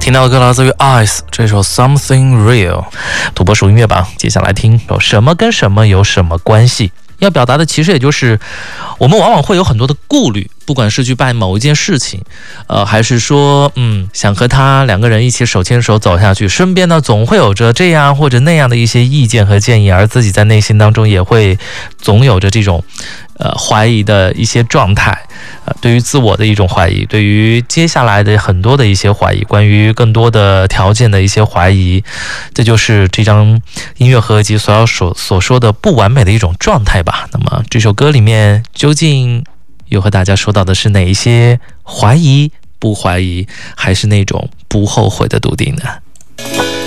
听到的歌来自于 Ice 这首 Something Real， 土拨鼠音乐榜。接下来听有什么跟什么有什么关系？要表达的其实也就是我们往往会有很多的顾虑，不管是去办某一件事情，还是说想和他两个人一起手牵手走下去，身边呢总会有着这样或者那样的一些意见和建议，而自己在内心当中也会总有着这种怀疑的一些状态，对于自我的一种怀疑，对于接下来的很多的一些怀疑，关于更多的条件的一些怀疑，这就是这张音乐合集所说的不完美的一种状态吧。那么这首歌里面究竟又和大家说到的是哪一些怀疑、不怀疑，还是那种不后悔的笃定呢？